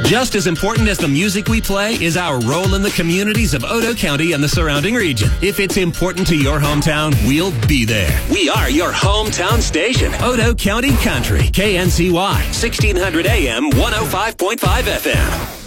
Just as important as the music we play is our role in the communities of Otoe County and the surrounding region. If it's important to your hometown, we'll be there. We are your hometown station, Otoe County Country, KNCY, 1600 AM, 105.5 FM.